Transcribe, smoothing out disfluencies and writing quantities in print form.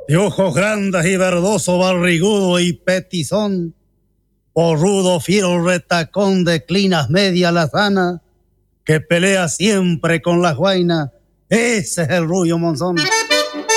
de ojos grandes y verdoso, barrigudo y petizón, porrudo, fiero, retacón, de clinas media lazana, que pelea siempre con las guainas. Ese es el Rubio Monzón.